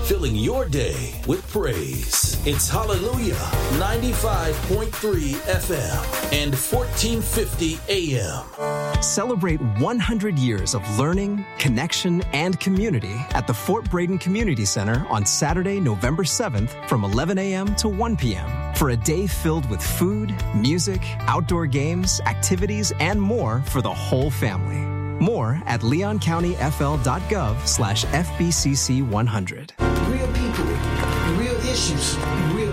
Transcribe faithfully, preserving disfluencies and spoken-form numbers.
filling your day with praise. It's Hallelujah ninety-five point three F M and fourteen fifty A M. Celebrate one hundred years of learning, connection, and community at the Fort Braden Community Center on Saturday, November seventh from eleven a.m. to one p.m. for a day filled with food, music, outdoor games, activities, and more for the whole family. More at leoncountyfl.gov slash FBCC100. Real people, real issues,